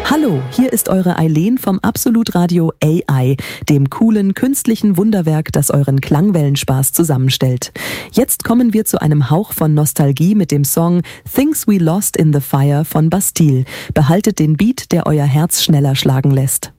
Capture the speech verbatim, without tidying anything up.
Hallo, hier ist eure Eileen vom Absolutradio A I, dem coolen künstlichen Wunderwerk, das euren Klangwellenspaß zusammenstellt. Jetzt kommen wir zu einem Hauch von Nostalgie mit dem Song Things We Lost in the Fire von Bastille. Behaltet den Beat, der euer Herz schneller schlagen lässt.